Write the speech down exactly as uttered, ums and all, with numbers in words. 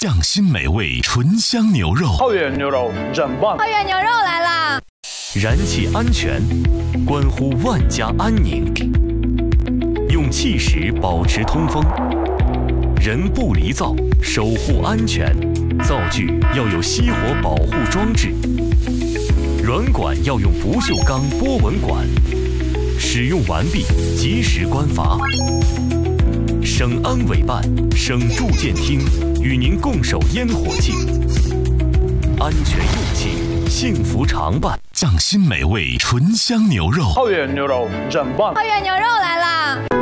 匠心美味醇香牛肉， 浩源牛肉真棒！ 浩源牛肉来啦！ 燃气安全，关乎万家安宁。用气石保持通风，人不离灶，守护安全。灶具要有熄火保护装置，软管要用不锈钢波纹管。使用完毕，及时关阀。省安委办、省住建厅与您共守烟火气，安全用气，幸福常伴。 匠心美味醇香牛肉， 浩源牛肉真棒！ 浩源牛肉来啦！